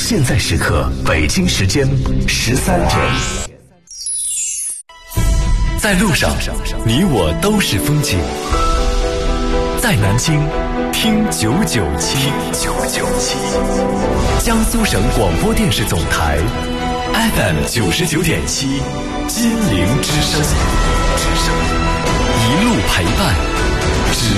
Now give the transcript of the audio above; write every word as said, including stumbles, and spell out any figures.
现在时刻，北京时间十三点。在路上，你我都是风景。在南京，听九九七九九七，江苏省广播电视总台 F M 九十九点七，金陵之声，一路陪伴。